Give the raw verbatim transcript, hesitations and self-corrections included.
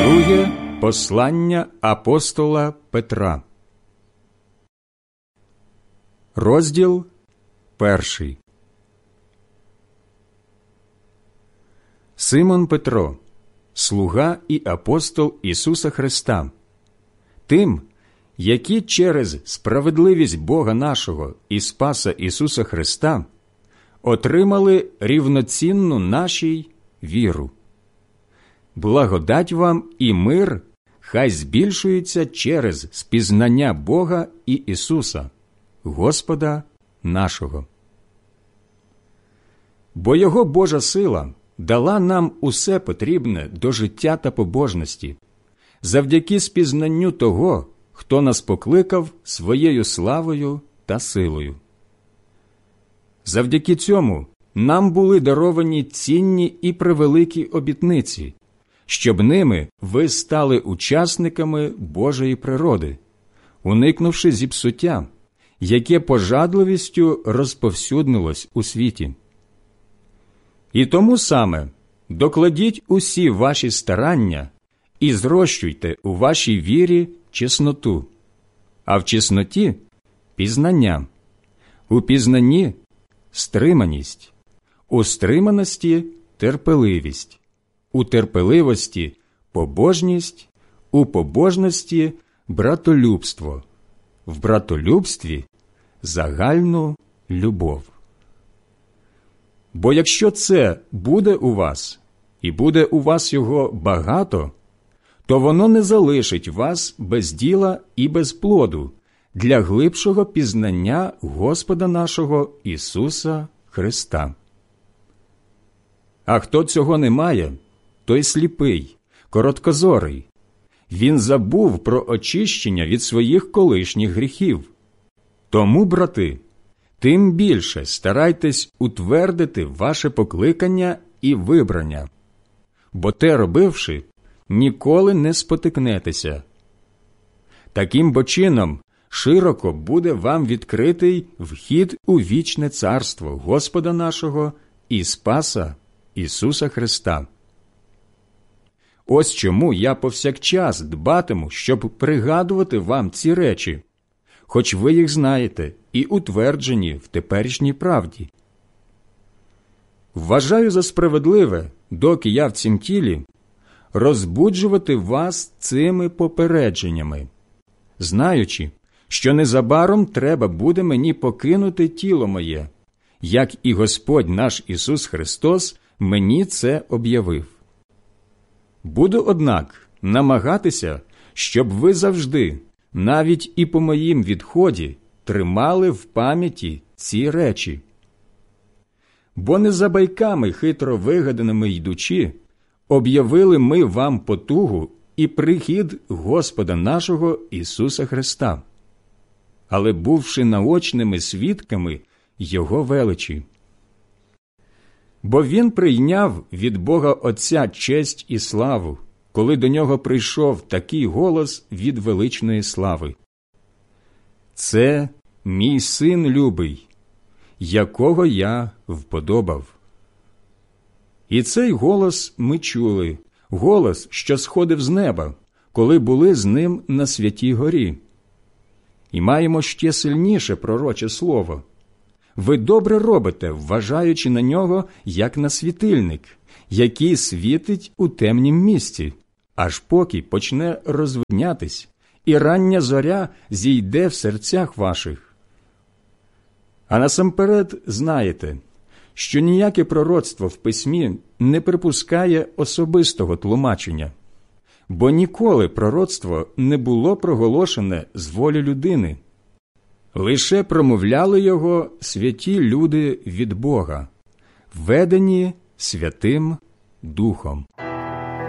Друге послання апостола Петра. Розділ перший. Симон Петро, слуга і апостол Ісуса Христа, тим, які через справедливість Бога нашого і Спаса Ісуса Христа отримали рівноцінну нашій віру. Благодать вам і мир хай збільшується через спізнання Бога і Ісуса, Господа нашого. Бо Його Божа сила дала нам усе потрібне до життя та побожності, завдяки спізнанню того, хто нас покликав своєю славою та силою. Завдяки цьому нам були даровані цінні і превеликі обітниці, щоб ними ви стали учасниками Божої природи, уникнувши зіпсуття, яке пожадливістю розповсюднилось у світі. І тому саме докладіть усі ваші старання і зрощуйте у вашій вірі чесноту, а в чесноті – пізнання, у пізнанні – стриманість, у стриманості – терпеливість, у терпеливості – побожність, у побожності – братолюбство, в братолюбстві – загальну любов. Бо якщо це буде у вас, і буде у вас його багато, то воно не залишить вас без діла і без плоду для глибшого пізнання Господа нашого Ісуса Христа. А хто цього не має, той сліпий, короткозорий. Він забув про очищення від своїх колишніх гріхів. Тому, брати, тим більше старайтесь утвердити ваше покликання і вибрання, бо те робивши, ніколи не спотикнетеся. Таким бо чином широко буде вам відкритий вхід у вічне царство Господа нашого і Спаса Ісуса Христа. Ось чому я повсякчас дбатиму, щоб пригадувати вам ці речі, хоч ви їх знаєте і утверджені в теперішній правді. Вважаю за справедливе, доки я в цім тілі, розбуджувати вас цими попередженнями, знаючи, що незабаром треба буде мені покинути тіло моє, як і Господь наш Ісус Христос мені це об'явив. Буду, однак, намагатися, щоб ви завжди, навіть і по моїм відході, тримали в пам'яті ці речі. Бо не за байками хитро вигаданими йдучи, об'явили ми вам потугу і прихід Господа нашого Ісуса Христа, але бувши наочними свідками Його величі. Бо Він прийняв від Бога Отця честь і славу, коли до Нього прийшов такий голос від величної слави: «Це мій Син любий, якого я вподобав». І цей голос ми чули, голос, що сходив з неба, коли були з Ним на Святій горі. І маємо ще сильніше пророче слово. Ви добре робите, вважаючи на нього, як на світильник, який світить у темнім місці, аж поки почне розвиднятись, і рання зоря зійде в серцях ваших. А насамперед знаєте, що ніяке пророцтво в письмі не припускає особистого тлумачення, бо ніколи пророцтво не було проголошене з волі людини. Лише промовляли його святі люди від Бога, ведені Святим Духом.